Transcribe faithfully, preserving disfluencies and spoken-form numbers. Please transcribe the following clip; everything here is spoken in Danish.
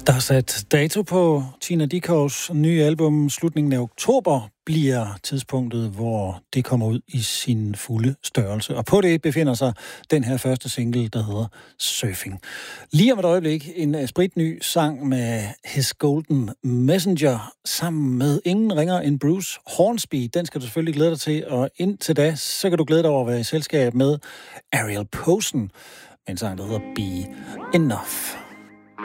Der er sat dato på Tina Dickows nye album. Slutningen af oktober bliver tidspunktet, hvor det kommer ud i sin fulde størrelse. Og på det befinder sig den her første single, der hedder Surfing. Lige om et øjeblik en spritny sang med His Golden Messenger, sammen med ingen ringer end Bruce Hornsby. Den skal du selvfølgelig glæde dig til, og indtil da, så kan du glæde dig over at være i selskab med Ariel Posen, med en sang, der hedder Be Enough.